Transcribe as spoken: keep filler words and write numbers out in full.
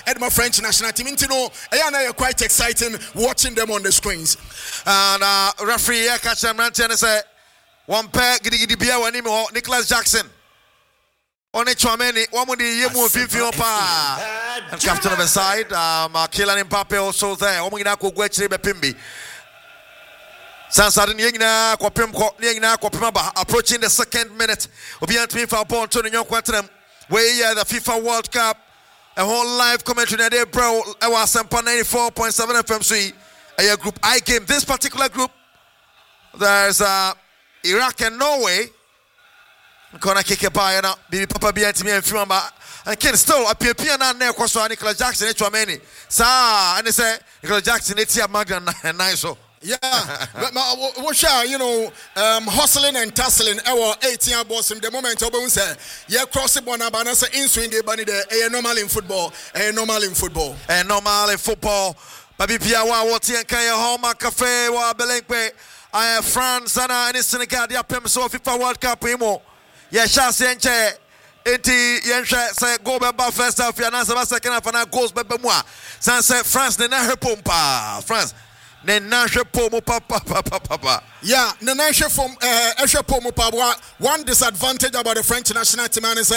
Edma French national team. You know, are quite exciting watching them on the screens. And uh, referee here catch them and say one pair gidi gidi bia wani me Nicholas Jackson. One Chouameni, one with the Yemu Fifi pa. And captain of the side, um, Kylian Mbappe also there. One gina ko gwechire be pimbi. Sansari nyina kwapem ko nyina kwapem ba approaching the second minute. Obi antimi fa ball to nyon kwatrem. We here the FIFA World Cup. A whole live commentary there, bro. I was Sempa ninety-four point seven F M C. A group I game. This particular group, there's uh, Iraq and Norway. Gonna kick a by now. Baby Papa be anti me and Fumba. And can still appear piano now. Kwaso Nicholas Jackson. It's many. Sa and they say Nicholas Jackson. It's here Magna and nice. Yeah, but what you know, um, hustling and tussling. Our eighteen boss in the moment. Obo say, yeah, crossing one abana say in swing a bunny there. A normal in football. A normal in football. A normal in football. Baby Pia wa wati and kaya homa cafe wa belenkwe. I have France and any Senegal. Dia pem so FIFA World Cup imo. Yeah, chance enche. Enti yenche say go be ba first half. Ya na say second half na goals be be moi. San say France ne na repompa. France. Nenashe pomo papa papa papa. Yeah, Nenashe from uh, Eshe pomo papa. One disadvantage about the French national team is